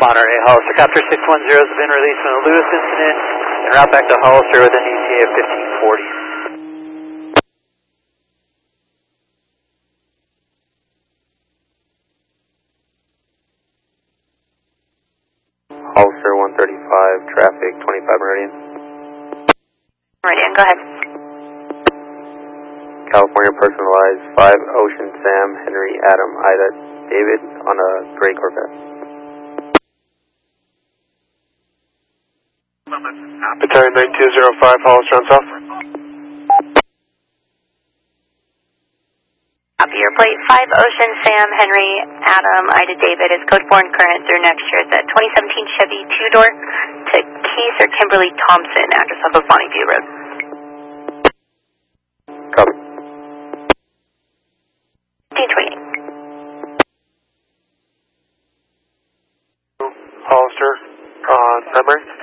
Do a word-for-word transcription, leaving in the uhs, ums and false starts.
Monterey, Hollister, Copter six one zero has been released from the Lewis incident and route back to Hollister with an E T A of fifteen forty. Hollister one thirty-five, traffic twenty-five Meridian. Meridian, go ahead. California personalized, five Ocean Sam, Henry, Adam, Ida, David on a gray Corvette. Battalion nine two zero five, Hollister on south. Copy your plate, five Ocean Sam, Henry, Adam, Ida, David is code four and current through next year. It's a twenty seventeen Chevy two-door to Keith or Kimberly Thompson, address off of Bonnie View Road. Copy. fifteen twenty-eight. Hollister on Sunbury.